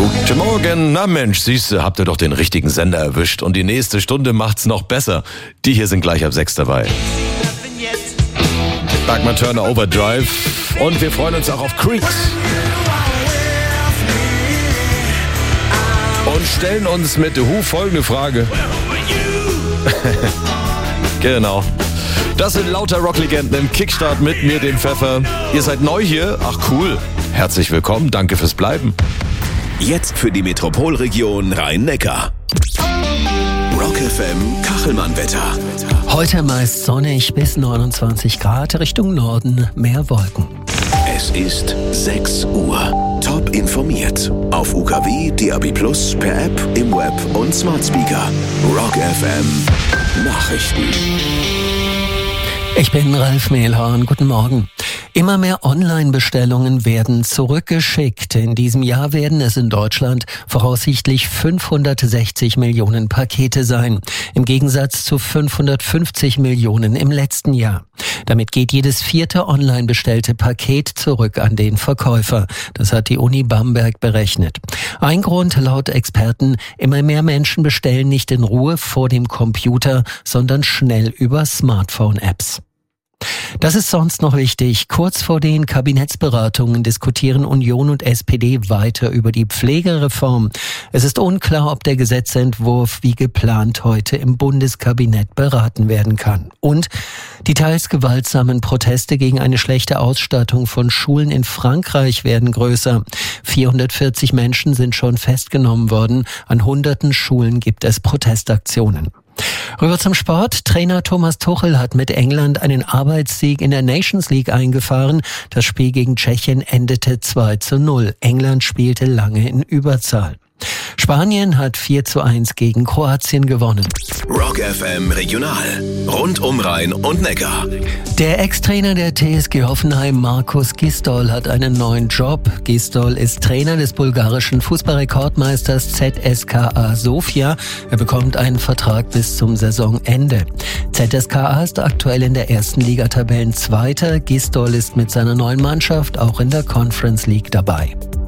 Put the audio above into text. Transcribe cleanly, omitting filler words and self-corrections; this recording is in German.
Guten Morgen. Na Mensch, siehste, habt ihr doch den richtigen Sender erwischt. Und die nächste Stunde macht's noch besser. Die hier sind gleich ab 6 dabei. Bachmann Turner Overdrive. Und wir freuen uns auch auf Creeks. Und stellen uns mit The Who folgende Frage. Genau. Das sind lauter Rocklegenden im Kickstart mit mir, dem Pfeffer. Ihr seid neu hier? Ach cool. Herzlich willkommen, danke fürs Bleiben. Jetzt für die Metropolregion Rhein-Neckar. Rock FM Kachelmann-Wetter. Heute meist sonnig bis 29 Grad, Richtung Norden mehr Wolken. Es ist 6 Uhr. Top informiert. Auf UKW, DAB+, per App, im Web und Smart Speaker. Rock FM Nachrichten. Ich bin Ralf Mehlhorn. Guten Morgen. Immer mehr Online-Bestellungen werden zurückgeschickt. In diesem Jahr werden es in Deutschland voraussichtlich 560 Millionen Pakete sein. Im Gegensatz zu 550 Millionen im letzten Jahr. Damit geht jedes 4. online bestellte Paket zurück an den Verkäufer. Das hat die Uni Bamberg berechnet. Ein Grund laut Experten: immer mehr Menschen bestellen nicht in Ruhe vor dem Computer, sondern schnell über Smartphone-Apps. Das ist sonst noch wichtig. Kurz vor den Kabinettsberatungen diskutieren Union und SPD weiter über die Pflegereform. Es ist unklar, ob der Gesetzentwurf wie geplant heute im Bundeskabinett beraten werden kann. Und die teils gewaltsamen Proteste gegen eine schlechte Ausstattung von Schulen in Frankreich werden größer. 440 Menschen sind schon festgenommen worden. An hunderten Schulen gibt es Protestaktionen. Rüber zum Sport. Trainer Thomas Tuchel hat mit England einen Arbeitssieg in der Nations League eingefahren. Das Spiel gegen Tschechien endete 2:0. England spielte lange in Überzahl. Spanien hat 4:1 gegen Kroatien gewonnen. Rock FM Regional. Rund um Rhein und Neckar. Der Ex-Trainer der TSG Hoffenheim, Markus Gistol, hat einen neuen Job. Gistol ist Trainer des bulgarischen Fußballrekordmeisters ZSKA Sofia. Er bekommt einen Vertrag bis zum Saisonende. ZSKA ist aktuell in der ersten Liga Tabellenzweiter. Gistol ist mit seiner neuen Mannschaft auch in der Conference League dabei.